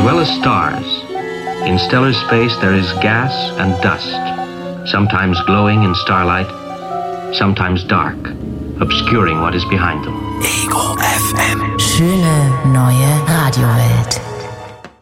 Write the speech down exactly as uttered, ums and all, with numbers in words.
well as stars. In stellar space there is gas and dust, sometimes glowing in starlight, sometimes dark, obscuring what is behind them. Ego F M. Schöne neue Radiowelt.